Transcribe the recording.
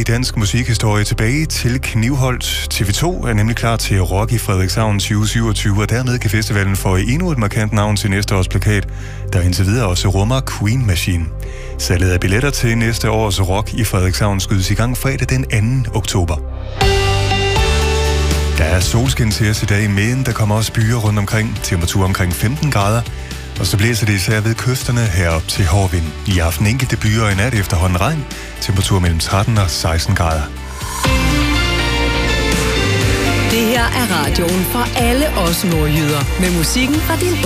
dansk musikhistorie tilbage til Knivholdt. TV2 er nemlig klar til Rock i Frederikshavn 2027, og dermed kan festivalen få endnu et markant navn til næste års plakat, der indtil videre også rummer Queen Machine. Salget af billetter til næste års Rock i Frederikshavn skydes i gang fredag den 2. oktober. Der er solskin til os i dag, men der kommer også byer rundt omkring, temperatur omkring 15 grader. Og så blæser det især ved kysterne herop til hård vind. I aften enkelte byer og i nat efterhånden regn. Temperatur mellem 13 og 16 grader. Det her er radioen for alle os nordjyder. Med musikken fra din